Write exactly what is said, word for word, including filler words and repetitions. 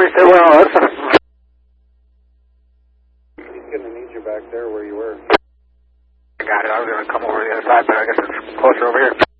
we stay well. That's He's going to need you back there where you were. I got it. I was going to come over the other side, but I guess it's closer over here.